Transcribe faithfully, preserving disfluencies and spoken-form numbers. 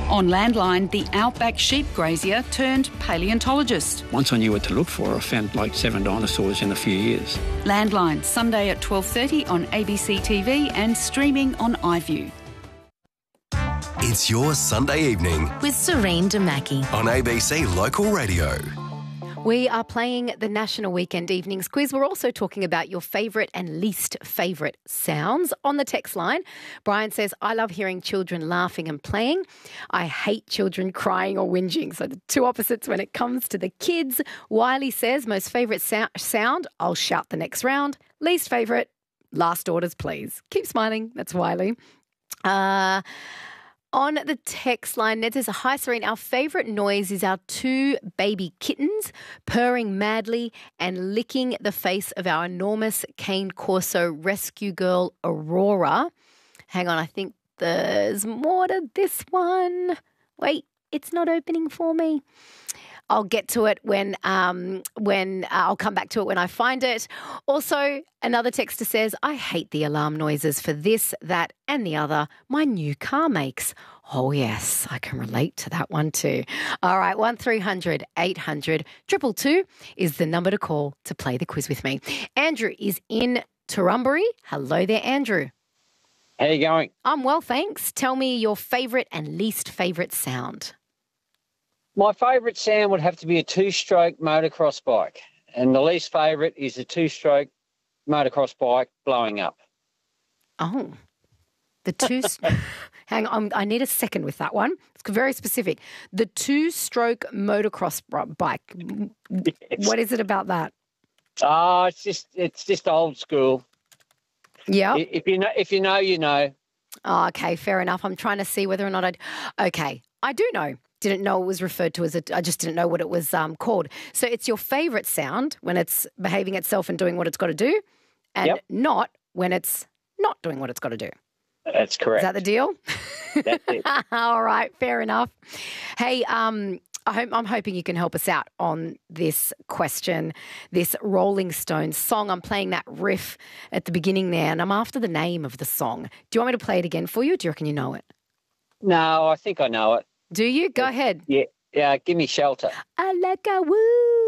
On Landline, the outback sheep grazier turned paleontologist. Once I knew what to look for, I found like seven dinosaurs in a few years. Landline, Sunday at twelve thirty on A B C T V and streaming on iView. It's your Sunday evening with Serene Damaki on A B C Local Radio. We are playing the National Weekend Evenings Quiz. We're also talking about your favourite and least favourite sounds. On the text line, Brian says, I love hearing children laughing and playing. I hate children crying or whinging. So the two opposites when it comes to the kids. Wiley says, most favourite so- sound, I'll shout the next round. Least favourite, last orders, please. Keep smiling. That's Wiley. Uh... On the text line, Ned says, hi, Serene, our favourite noise is our two baby kittens purring madly and licking the face of our enormous Cane Corso rescue girl, Aurora. Hang on, I think there's more to this one. Wait, it's not opening for me. I'll get to it when um, when uh, I'll come back to it when I find it. Also, another texter says, I hate the alarm noises for this, that and the other my new car makes. Oh, yes, I can relate to that one too. All right, one three hundred eight hundred two two two is the number to call to play the quiz with me. Andrew is in Turrumbary. Hello there, Andrew. How you going? I'm well, thanks. Tell me your favourite and least favourite sound. My favourite sound would have to be a two-stroke motocross bike, and the least favourite is a two-stroke motocross bike blowing up. Oh, the two... Hang on, I need a second with that one. It's very specific. The two-stroke motocross bike. Yes. What is it about that? Oh, it's just it's just old school. Yeah. If you know, if you know, you know. Oh, okay, fair enough. I'm trying to see whether or not I'd... Okay, I do know. Didn't know it was referred to as a... I just didn't know what it was um, called. So it's your favourite sound when it's behaving itself and doing what it's got to do, and yep. not when it's not doing what it's got to do. That's correct. Is that the deal? That's it. All right, fair enough. Hey, um, I hope, I'm hoping you can help us out on this question, this Rolling Stones song. I'm playing that riff at the beginning there, and I'm after the name of the song. Do you want me to play it again for you, or do you reckon you know it? No, I think I know it. Do you? Go ahead. Yeah, yeah. Give me Shelter. I like a woo.